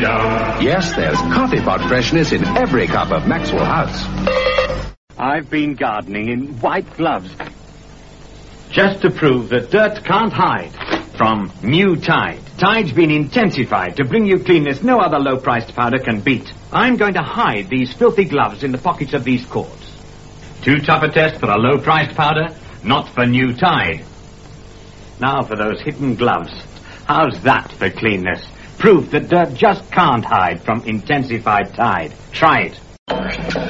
down. Yes, there's coffee pot freshness in every cup of Maxwell House. I've been gardening in white gloves just to prove that dirt can't hide from new Tide. Tide's been intensified to bring you cleanness no other low-priced powder can beat. I'm going to hide these filthy gloves in the pockets of these cords. Too tough a test for a low-priced powder? Not for new Tide. Now for those hidden gloves. How's that for cleanness? Proof that dirt just can't hide from intensified Tide. Try it.